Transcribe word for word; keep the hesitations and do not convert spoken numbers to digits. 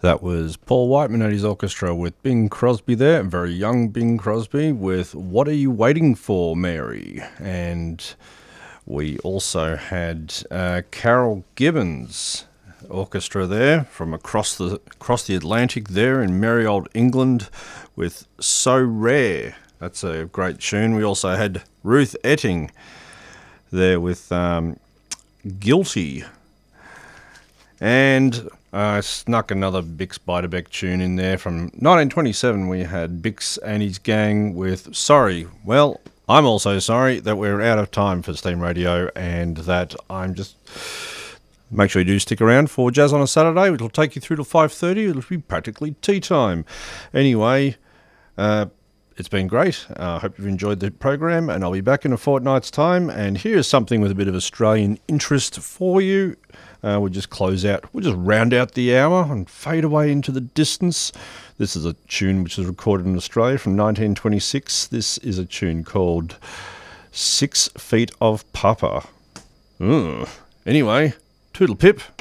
That was Paul Whiteman and his orchestra with Bing Crosby there, very young Bing Crosby, with What Are You Waiting For, Mary? And we also had uh, Carol Gibbons orchestra there from across the across the Atlantic there in merry old England with So Rare. That's a great tune. We also had Ruth Etting there with um, Guilty. And I uh, snuck another Bix Beiderbecke tune in there from nineteen twenty-seven. We had Bix and his gang with Sorry. Well, I'm also sorry that we're out of time for Steam Radio, and that I'm just... Make sure you do stick around for Jazz on a Saturday. It'll take you through to five thirty. It'll be practically tea time. Anyway, uh, it's been great. I uh, hope you've enjoyed the program, and I'll be back in a fortnight's time. And here's something with a bit of Australian interest for you. Uh, we'll just close out, we'll just round out the hour and fade away into the distance. This is a tune which was recorded in Australia from nineteen twenty-six. This is a tune called Six Feet of Papa. Ugh. Anyway, toodle pip.